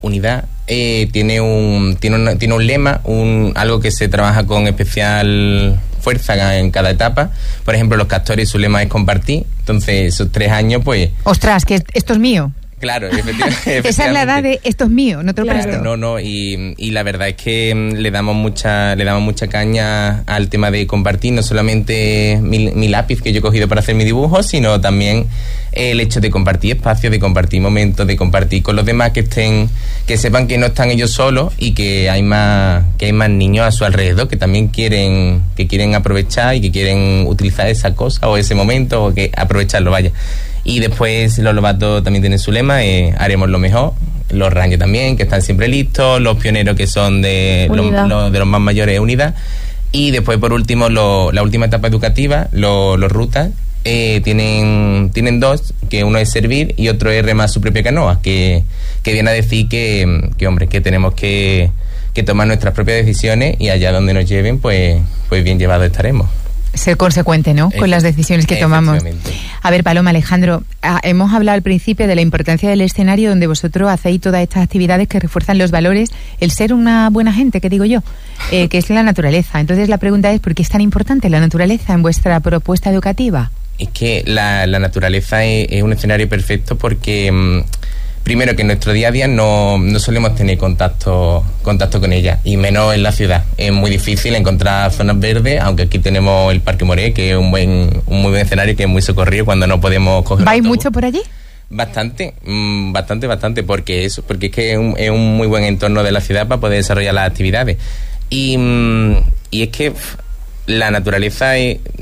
Unidad tiene un lema, algo que se trabaja con especial fuerza en cada etapa. Por ejemplo, los castores, su lema es compartir. Entonces, esos 3 años, pues... ¡Ostras, que esto es mío! Claro, efectivamente. Esa es la edad de esto es mío, no te lo presto. No, y la verdad es que le damos mucha caña al tema de compartir, no solamente mi lápiz que yo he cogido para hacer mi dibujo, sino también el hecho de compartir espacios, de compartir momentos, de compartir con los demás, que sepan que no están ellos solos y que hay más niños a su alrededor que también quieren aprovechar y que quieren utilizar esa cosa o ese momento o que aprovecharlo, vaya. Y después los Lobatos también tienen su lema, haremos lo mejor. Los Rangers también, que están siempre listos. Los pioneros, que son de los más mayores, Unidad. Y después, por último, la última etapa educativa, los Rutas, tienen 2, que uno es servir y otro es remar su propia canoa, que viene a decir que tenemos que tomar nuestras propias decisiones y allá donde nos lleven, pues bien llevados estaremos. Ser consecuente, ¿no?, con las decisiones que tomamos. A ver, Paloma, Alejandro, hemos hablado al principio de la importancia del escenario donde vosotros hacéis todas estas actividades que refuerzan los valores, el ser una buena gente, que digo yo, que es la naturaleza. Entonces la pregunta es, ¿por qué es tan importante la naturaleza en vuestra propuesta educativa? Es que la naturaleza es un escenario perfecto porque... primero, que en nuestro día a día no solemos tener contacto con ella, y menos en la ciudad. Es muy difícil encontrar zonas verdes, aunque aquí tenemos el Parque Moré, que es un muy buen escenario, que es muy socorrido cuando no podemos coger. ¿Vais mucho por allí? Bastante, porque es que es un muy buen entorno de la ciudad para poder desarrollar las actividades. Y es que la naturaleza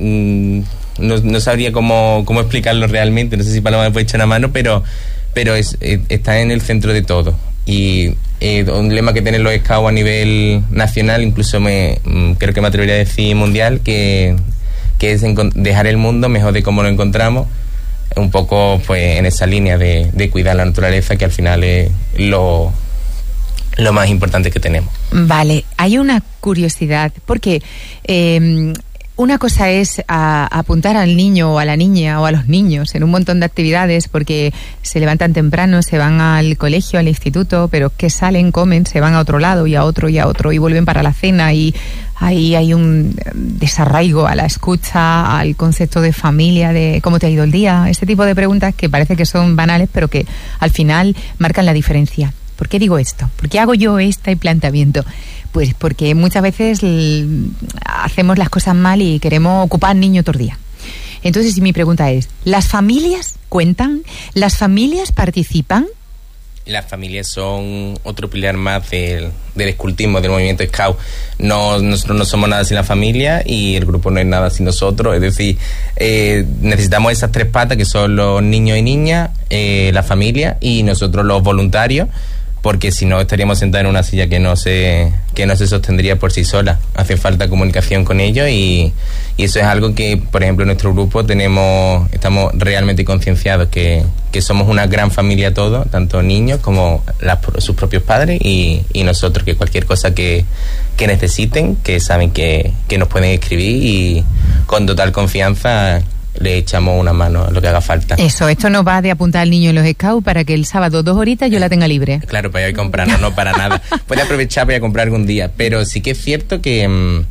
no sabría cómo explicarlo realmente. No sé si Paloma me puede echar una mano, pero está en el centro de todo. Y un lema que tienen los scouts a nivel nacional, incluso creo que me atrevería a decir mundial, que es dejar el mundo mejor de cómo lo encontramos, un poco pues en esa línea de cuidar la naturaleza, que al final es lo más importante que tenemos. Vale, hay una curiosidad, porque... una cosa es apuntar al niño o a la niña o a los niños en un montón de actividades porque se levantan temprano, se van al colegio, al instituto, pero que salen, comen, se van a otro lado y a otro y vuelven para la cena, y ahí hay un desarraigo a la escucha, al concepto de familia, de cómo te ha ido el día, este tipo de preguntas que parece que son banales pero que al final marcan la diferencia. ¿Por qué digo esto? ¿Por qué hago yo este planteamiento? Pues porque muchas veces hacemos las cosas mal y queremos ocupar al niño todo el día. Entonces, mi pregunta es, ¿las familias cuentan? ¿Las familias participan? Las familias son otro pilar más del escultismo, del movimiento Scout. Nosotros no somos nada sin la familia y el grupo no es nada sin nosotros. Es decir, necesitamos esas 3 patas, que son los niños y niñas, la familia y nosotros los voluntarios, porque si no estaríamos sentados en una silla que no se sostendría por sí sola. Hace falta comunicación con ellos y eso es algo que, por ejemplo, en nuestro grupo estamos realmente concienciados que somos una gran familia todos, tanto niños como sus propios padres y nosotros, que cualquier cosa que necesiten, que saben que nos pueden escribir, y con total confianza le echamos una mano a lo que haga falta. Esto no va de apuntar al niño en los scouts para que el sábado 2 horitas yo la tenga libre. Claro, para ir a comprar, no para nada. Puede aprovechar para ir a comprar algún día, pero sí que es cierto que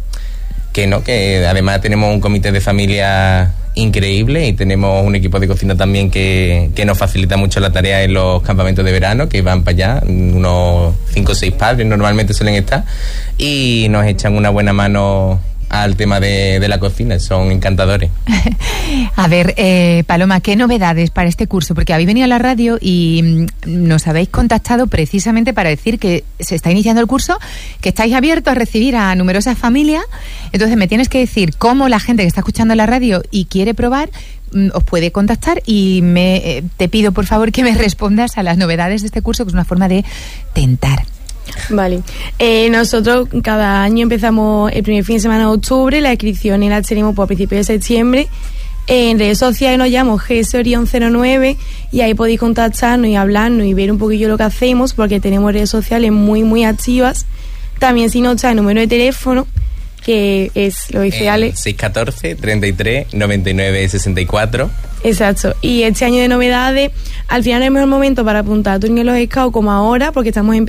además tenemos un comité de familia increíble y tenemos un equipo de cocina también que nos facilita mucho la tarea en los campamentos de verano, que van para allá, unos 5 o 6 padres normalmente suelen estar, y nos echan una buena mano al tema de la cocina, son encantadores. A ver, Paloma, ¿qué novedades para este curso? Porque habéis venido a la radio y nos habéis contactado precisamente para decir que se está iniciando el curso, que estáis abiertos a recibir a numerosas familias. Entonces me tienes que decir cómo la gente que está escuchando la radio y quiere probar os puede contactar, y te pido por favor que me respondas a las novedades de este curso, que es una forma de tentar. Vale, nosotros cada año empezamos el primer fin de semana de octubre, la inscripción la tenemos por principios de septiembre. En redes sociales nos llamamos GSOrion09 y ahí podéis contactarnos y hablarnos y ver un poquillo lo que hacemos, porque tenemos redes sociales muy muy activas. También si no está el número de teléfono, que es, lo dice Ale, 614 33 99 64, Exacto. Y este año de novedades, al final no es el mejor momento para apuntar a tu niño en los scouts como ahora, porque estamos